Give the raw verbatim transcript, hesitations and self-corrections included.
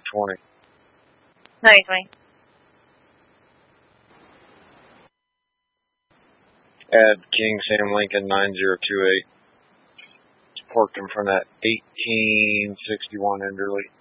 twenty. nine twenty. Add King Sam Lincoln nine zero two eight. Parked in front of that eighteen sixty-one Enderley.